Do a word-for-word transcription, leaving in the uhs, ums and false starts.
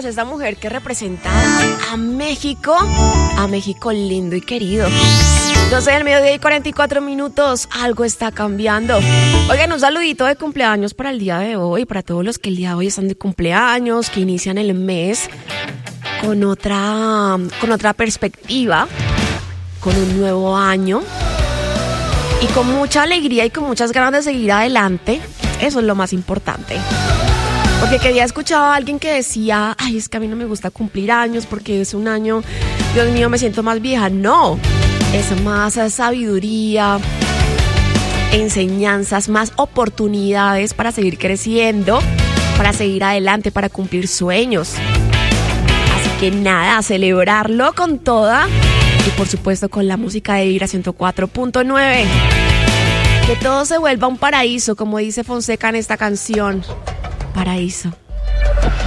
más, esta mujer que representa a México, a México lindo y querido. doce del mediodía y cuarenta y cuatro minutos, algo está cambiando. Oigan, un saludito de cumpleaños para el día de hoy, para todos los que el día de hoy están de cumpleaños, que inician el mes con otra, con otra perspectiva, con un nuevo año y con mucha alegría y con muchas ganas de seguir adelante. Eso es lo más importante. Porque que día escuchaba a alguien que decía, ay, es que a mí no me gusta cumplir años porque es un año, Dios mío, me siento más vieja. No, es más sabiduría, enseñanzas, más oportunidades para seguir creciendo, para seguir adelante, para cumplir sueños. Así que nada, a celebrarlo con toda y por supuesto con la música de Vibra ciento cuatro punto nueve. Que todo se vuelva un paraíso, como dice Fonseca en esta canción. Paraíso.